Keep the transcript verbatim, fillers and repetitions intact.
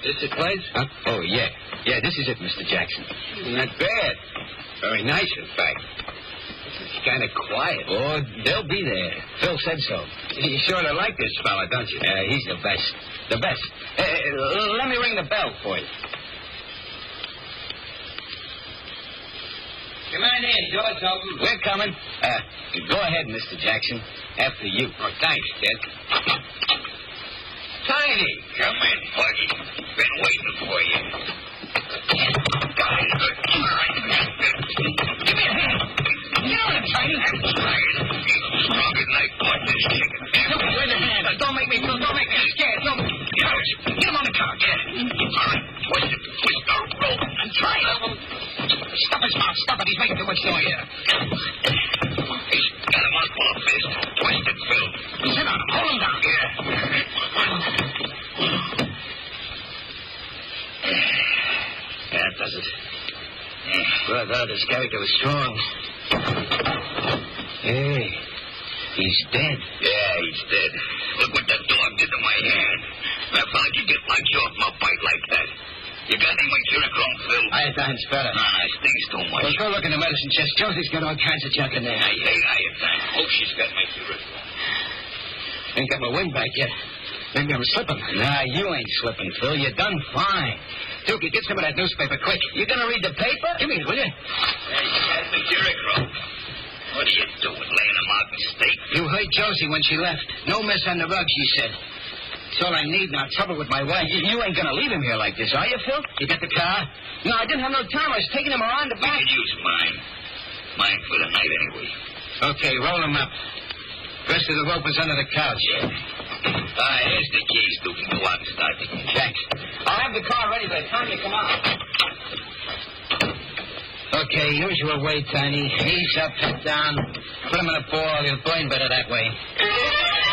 This the place? Huh? Oh, yeah. Yeah, this is it, Mister Jackson. Not bad. Very nice, in fact. It's kind of quiet. Oh, they'll be there. Phil said so. You sort of like this fella, don't you? Uh, he's the best. The best. Uh, uh, let me ring the bell for you. Come on in, door's open. We're coming. Uh, go ahead, Mister Jackson. After you. Oh, thanks, Ted. Tiny. Come in, Pudgy. Been waiting for you. Give me a hand. Get on him, Tiny. I'm trying. He's stronger than I thought this chicken. Look, where's the hand? Don't make me, don't make me scared. Don't. Get him on the car. Get him. All right. Twist it. Twist the rope. I'm trying. Stop his mouth. Stop it. He's making too much noise. He's got him on full of fist. Twist it, Phil. Sit on him. Hold him down. Yeah. That does it. Well, I thought his character was strong. Hey, he's dead. Yeah, he's dead. Look what that dog did to my hand. I found you get like you off my bite like that. You got any mercurochrome, Phil? I thanks better. Nah, it stings too much. Well, go look in the medicine chest. Josie's got all kinds of junk in there. I hate iodine. Hope she's got mercurochrome. Ain't got my wing back yet. Maybe I'm slipping. Nah, you ain't slipping, Phil. You done fine. Dookie, get some of that newspaper, quick. You gonna read the paper? Give me it, will you? Hey, you got mercurochrome. What are you doing, laying them out in state? You heard Josie when she left. No mess on the rug, she said. It's all I need now. Trouble with my wife. You, you ain't gonna leave him here like this, are you, Phil? You got the car? No, I didn't have no time. I was taking him around the We back. can use mine. Mine for the night, anyway. Okay, roll him up. Rest of the rope is under the couch. Yeah. Ah, here's the keys, Dookie. Go out and start the engine. Thanks. I'll have the car ready by the time you come out. Okay, usual way, Tiny. Knees up, head down. Put him in a ball. He'll burn better that way.